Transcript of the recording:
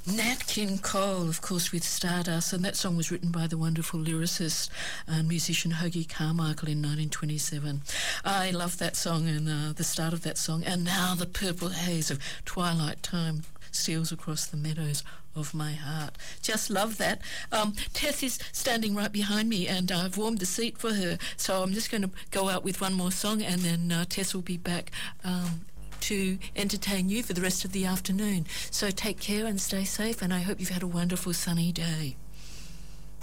Nat King Cole, of course, with Stardust, and that song was written by the wonderful lyricist and musician Hoagy Carmichael in 1927. I love that song and the start of that song, and now the purple haze of twilight time steals across the meadows of my heart. Just love that. Tess is standing right behind me, and I've warmed the seat for her, so I'm just going to go out with one more song, and then Tess will be back to entertain you for the rest of the afternoon. So take care and stay safe, and I hope you've had a wonderful sunny day.